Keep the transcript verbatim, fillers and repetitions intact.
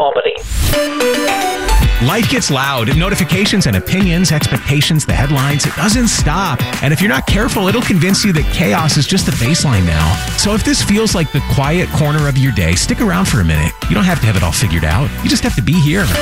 Albany. Life gets loud. Notifications and opinions, expectations, the headlines. It doesn't stop. And if you're not careful, it'll convince you that chaos is just the baseline now. So if this feels like the quiet corner of your day, stick around for a minute. You don't have to have it all figured out. You just have to be here.